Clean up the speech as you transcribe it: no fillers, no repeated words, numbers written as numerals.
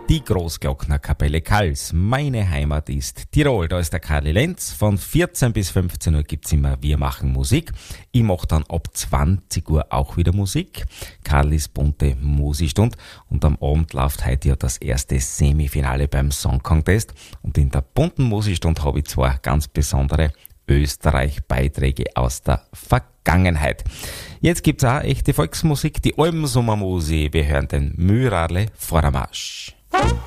Die Großglocknerkapelle Kals. Meine Heimat ist Tirol. Da ist der Karli Lenz. Von 14 bis 15 Uhr gibt's immer Wir machen Musik. Ich mache dann ab 20 Uhr auch wieder Musik. Karlis bunte Musikstund. Und am Abend läuft heute ja das erste Semifinale beim Song Contest. Und in der bunten Musikstund habe ich zwei ganz besondere Österreich-Beiträge aus der Vergangenheit. Jetzt gibt's auch echte Volksmusik, die Almsommermusik. Wir hören den Mühlradle Vordermarsch.